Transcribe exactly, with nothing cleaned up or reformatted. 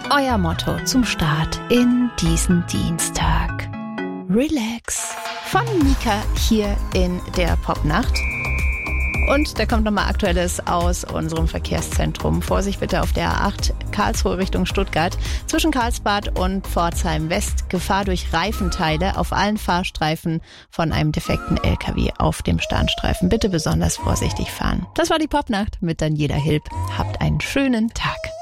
Euer Motto zum Start in diesen Dienstag. Relax. Von Mika hier in der Popnacht. Und da kommt nochmal Aktuelles aus unserem Verkehrszentrum. Vorsicht bitte auf der A acht, Karlsruhe Richtung Stuttgart. Zwischen Karlsbad und Pforzheim West Gefahr durch Reifenteile auf allen Fahrstreifen von einem defekten L K W auf dem Standstreifen. Bitte besonders vorsichtig fahren. Das war die Popnacht mit Daniela Hilb. Habt einen schönen Tag.